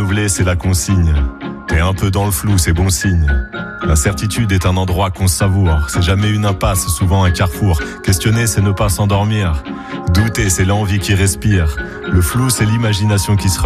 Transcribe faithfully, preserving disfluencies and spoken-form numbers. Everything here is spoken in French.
renouveler, c'est la consigne. T'es un peu dans le flou, c'est bon signe. L'incertitude est un endroit qu'on savoure. C'est jamais une impasse, souvent un carrefour. Questionner, c'est ne pas s'endormir. Douter, c'est l'envie qui respire. Le flou, c'est l'imagination qui se